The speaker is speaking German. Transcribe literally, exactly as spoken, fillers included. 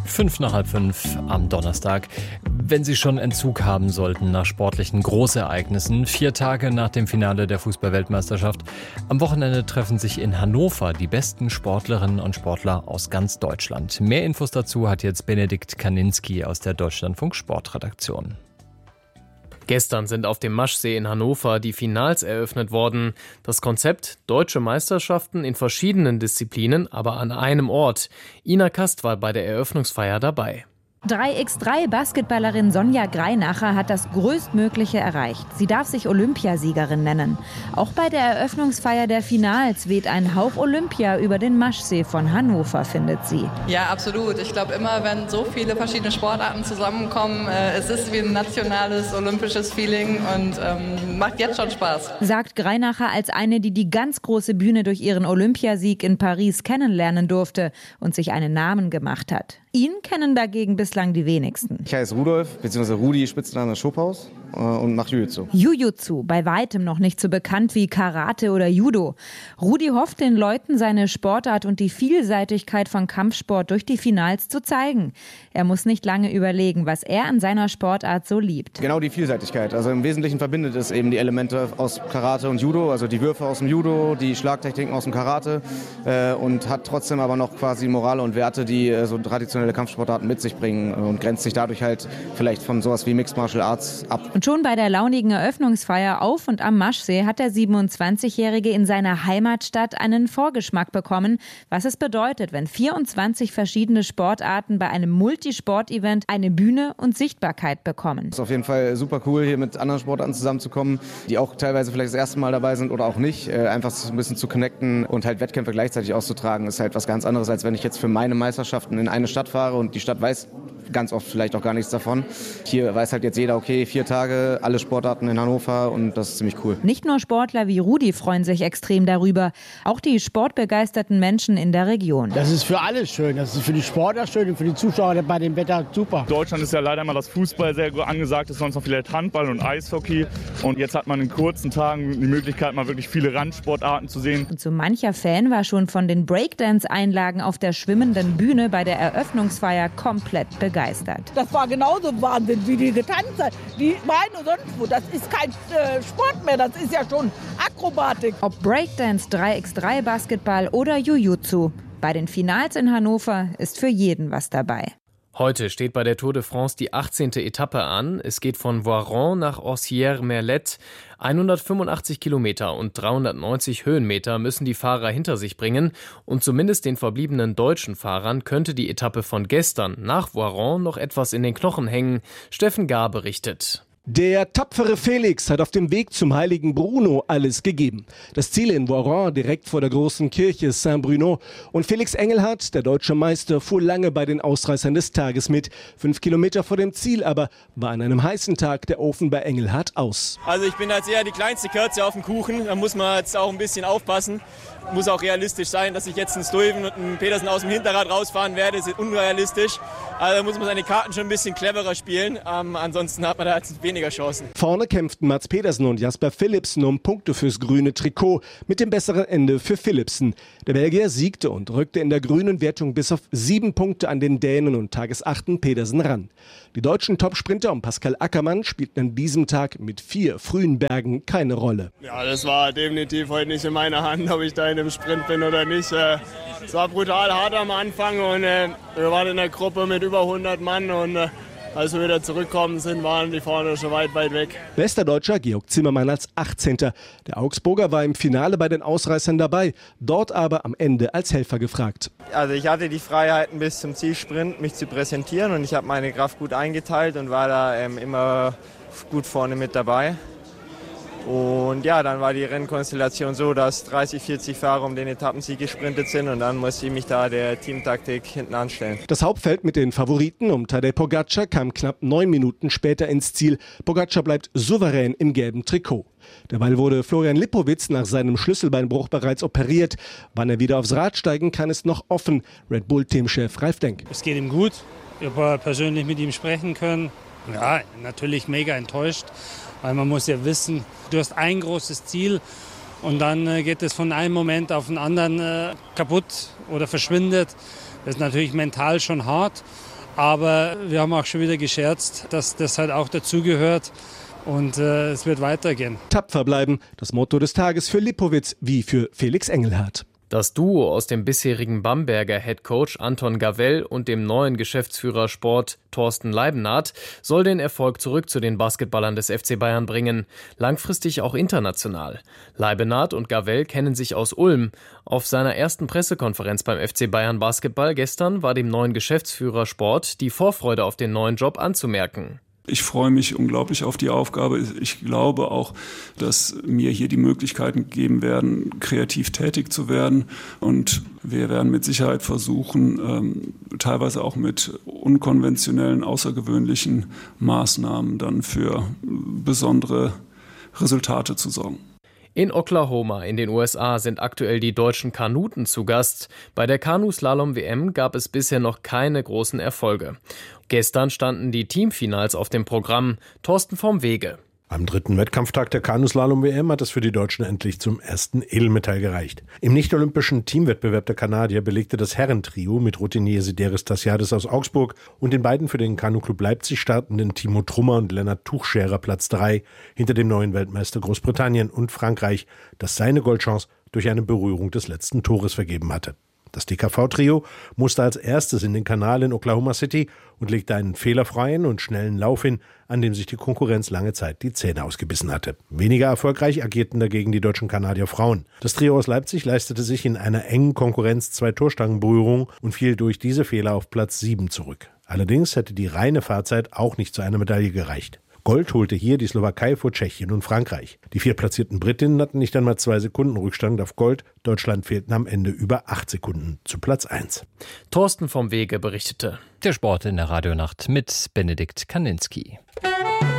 Fünf nach halb fünf am Donnerstag. Wenn Sie schon Entzug haben sollten nach sportlichen Großereignissen, vier Tage nach dem Finale der Fußball-Weltmeisterschaft, am Wochenende treffen sich in Hannover die besten Sportlerinnen und Sportler aus ganz Deutschland. Mehr Infos dazu hat jetzt Benedikt Kaninski aus der Deutschlandfunk Sportredaktion. Gestern sind auf dem Maschsee in Hannover die Finals eröffnet worden. Das Konzept: deutsche Meisterschaften in verschiedenen Disziplinen, aber an einem Ort. Ina Kast war bei der Eröffnungsfeier dabei. drei gegen drei Basketballerin Sonja Greinacher hat das Größtmögliche erreicht. Sie darf sich Olympiasiegerin nennen. Auch bei der Eröffnungsfeier der Finals weht ein Hauch Olympia über den Maschsee von Hannover, findet sie. Ja, absolut. Ich glaube, immer wenn so viele verschiedene Sportarten zusammenkommen, äh, es ist wie ein nationales olympisches Feeling und ähm, macht jetzt schon Spaß. Sagt Greinacher als eine, die die ganz große Bühne durch ihren Olympiasieg in Paris kennenlernen durfte und sich einen Namen gemacht hat. Ihn kennen dagegen bislang die wenigsten. Ich heiße Rudolf, bzw. Rudi, Spitzname Schophaus, und mache Jiu-Jitsu. Jiu-Jitsu, bei weitem noch nicht so bekannt wie Karate oder Judo. Rudi hofft, den Leuten seine Sportart und die Vielseitigkeit von Kampfsport durch die Finals zu zeigen. Er muss nicht lange überlegen, was er an seiner Sportart so liebt. Genau die Vielseitigkeit. Also im Wesentlichen verbindet es eben die Elemente aus Karate und Judo, also die Würfe aus dem Judo, die Schlagtechniken aus dem Karate äh, und hat trotzdem aber noch quasi Morale und Werte, die äh, so traditionelle Kampfsportarten mit sich bringen und grenzt sich dadurch halt vielleicht von sowas wie Mixed Martial Arts ab. Und schon bei der launigen Eröffnungsfeier auf und am Maschsee hat der siebenundzwanzigjährige in seiner Heimatstadt einen Vorgeschmack bekommen, was es bedeutet, wenn vierundzwanzig verschiedene Sportarten bei einem Multisport-Event eine Bühne und Sichtbarkeit bekommen. Es ist auf jeden Fall super cool, hier mit anderen Sportarten zusammenzukommen, die auch teilweise vielleicht das erste Mal dabei sind oder auch nicht. Einfach so ein bisschen zu connecten und halt Wettkämpfe gleichzeitig auszutragen, ist halt was ganz anderes, als wenn ich jetzt für meine Meisterschaften in eine Stadt fahre und die Stadt weiß ganz oft vielleicht auch gar nichts davon. Hier weiß halt jetzt jeder, okay, vier Tage, alle Sportarten in Hannover und das ist ziemlich cool. Nicht nur Sportler wie Rudi freuen sich extrem darüber, auch die sportbegeisterten Menschen in der Region. Das ist für alle schön, das ist für die Sportler schön und für die Zuschauer bei dem Wetter super. In Deutschland ist ja leider immer das Fußball sehr angesagt, ist sonst noch vielleicht Handball und Eishockey und jetzt hat man in kurzen Tagen die Möglichkeit, mal wirklich viele Randsportarten zu sehen. Und so mancher Fan war schon von den Breakdance-Einlagen auf der schwimmenden Bühne bei der Eröffnungsfeier komplett begeistert. Das war genauso Wahnsinn, wie die getanzt hat. Die Beine sonst wo. Das ist kein äh, Sport mehr, das ist ja schon Akrobatik. Ob Breakdance, drei gegen drei Basketball oder Jiu-Jitsu. Bei den Finals in Hannover ist für jeden was dabei. Heute steht bei der Tour de France die achtzehnte Etappe an. Es geht von Voiron nach Orsières-Merlet. hundertfünfundachtzig Kilometer und dreihundertneunzig Höhenmeter müssen die Fahrer hinter sich bringen. Und zumindest den verbliebenen deutschen Fahrern könnte die Etappe von gestern nach Voiron noch etwas in den Knochen hängen. Steffen Gahr berichtet. Der tapfere Felix hat auf dem Weg zum heiligen Bruno alles gegeben. Das Ziel in Voiron, direkt vor der großen Kirche Saint-Bruno. Und Felix Engelhardt, der deutsche Meister, fuhr lange bei den Ausreißern des Tages mit. Fünf Kilometer vor dem Ziel aber war an einem heißen Tag der Ofen bei Engelhardt aus. Also ich bin jetzt eher die kleinste Kerze auf dem Kuchen. Da muss man jetzt auch ein bisschen aufpassen. Muss auch realistisch sein, dass ich jetzt einen Stuyven und einen Petersen aus dem Hinterrad rausfahren werde. Das ist unrealistisch. Also muss man seine Karten schon ein bisschen cleverer spielen. Ähm, ansonsten hat man da jetzt weniger Chancen. Vorne kämpften Mats Pedersen und Jasper Philipsen um Punkte fürs grüne Trikot. Mit dem besseren Ende für Philipsen. Der Belgier siegte und rückte in der grünen Wertung bis auf sieben Punkte an den Dänen und Tagesachten Pedersen ran. Die deutschen Topsprinter um Pascal Ackermann spielten an diesem Tag mit vier frühen Bergen keine Rolle. Ja, das war definitiv heute nicht in meiner Hand, ob ich da in dem Sprint bin oder nicht. Es war brutal hart am Anfang und wir waren in der Gruppe mit über hundert Mann und als wir wieder zurückgekommen sind, waren die vorne schon weit, weit weg. Bester Deutscher Georg Zimmermann als achtzehnter Der Augsburger war im Finale bei den Ausreißern dabei, dort aber am Ende als Helfer gefragt. Also ich hatte die Freiheiten bis zum Zielsprint, mich zu präsentieren und ich habe meine Kraft gut eingeteilt und war da ähm, immer gut vorne mit dabei. Und ja, dann war die Rennkonstellation so, dass dreißig, vierzig Fahrer um den Etappensieg gesprintet sind und dann musste ich mich da der Teamtaktik hinten anstellen. Das Hauptfeld mit den Favoriten um Tadej Pogačar kam knapp neun Minuten später ins Ziel. Pogačar bleibt souverän im gelben Trikot. Derweil wurde Florian Lipowitz nach seinem Schlüsselbeinbruch bereits operiert. Wann er wieder aufs Rad steigen kann, ist noch offen. Red Bull-Teamchef Ralf Denk. Es geht ihm gut. Ich habe persönlich mit ihm sprechen können. Ja, natürlich mega enttäuscht. Weil man muss ja wissen, du hast ein großes Ziel und dann äh, geht es von einem Moment auf den anderen äh, kaputt oder verschwindet. Das ist natürlich mental schon hart. Aber wir haben auch schon wieder gescherzt, dass das halt auch dazugehört. Und äh, es wird weitergehen. Tapfer bleiben, das Motto des Tages für Lipowitz wie für Felix Engelhardt. Das Duo aus dem bisherigen Bamberger Headcoach Anton Gavell und dem neuen Geschäftsführer Sport Thorsten Leibenhardt soll den Erfolg zurück zu den Basketballern des F C Bayern bringen, langfristig auch international. Leibenhardt und Gavell kennen sich aus Ulm. Auf seiner ersten Pressekonferenz beim F C Bayern Basketball gestern war dem neuen Geschäftsführer Sport die Vorfreude auf den neuen Job anzumerken. Ich freue mich unglaublich auf die Aufgabe. Ich glaube auch, dass mir hier die Möglichkeiten gegeben werden, kreativ tätig zu werden. Und wir werden mit Sicherheit versuchen, ähm, teilweise auch mit unkonventionellen, außergewöhnlichen Maßnahmen dann für besondere Resultate zu sorgen. In Oklahoma in den U S A sind aktuell die deutschen Kanuten zu Gast. Bei der Kanu-Slalom-W M gab es bisher noch keine großen Erfolge. Gestern standen die Teamfinals auf dem Programm. Thorsten vom Wege. Am dritten Wettkampftag der Kanu-Slalom-W M hat es für die Deutschen endlich zum ersten Edelmetall gereicht. Im nicht-olympischen Teamwettbewerb der Kanadier belegte das Herrentrio mit Routinier Sideris Tassiadis aus Augsburg und den beiden für den Kanu-Club Leipzig startenden Timo Trummer und Lennart Tuchscherer Platz drei hinter dem neuen Weltmeister Großbritannien und Frankreich, das seine Goldchance durch eine Berührung des letzten Tores vergeben hatte. Das D K V-Trio musste als erstes in den Kanal in Oklahoma City und legte einen fehlerfreien und schnellen Lauf hin, an dem sich die Konkurrenz lange Zeit die Zähne ausgebissen hatte. Weniger erfolgreich agierten dagegen die deutschen Kanadier Frauen. Das Trio aus Leipzig leistete sich in einer engen Konkurrenz zwei Torstangenberührungen und fiel durch diese Fehler auf Platz sieben zurück. Allerdings hätte die reine Fahrzeit auch nicht zu einer Medaille gereicht. Gold holte hier die Slowakei vor Tschechien und Frankreich. Die viertplatzierten Britinnen hatten nicht einmal zwei Sekunden Rückstand auf Gold. Deutschland fehlten am Ende über acht Sekunden zu Platz eins. Thorsten vom Wege berichtete. Der Sport in der Radionacht mit Benedikt Kaninski.